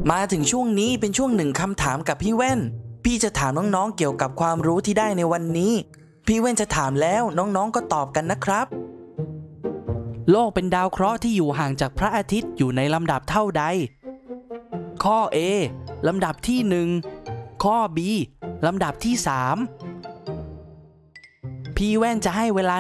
มาถึงช่วงนี้เป็นช่วงหนึ่งคำถามกับพี่แว่นพี่จะถามน้องๆเกี่ยวกับความรู้ที่ได้ในวันนี้พี่แว่นจะถามแล้วน้องๆก็ตอบกันนะครับโลกเป็นดาวเคราะห์ที่อยู่ห่างจากพระอาทิตย์อยู่ในลำดับเท่าใดข้อ A ลำดับที่1ข้อ B ลำดับที่3พี่แว่นจะให้เวลา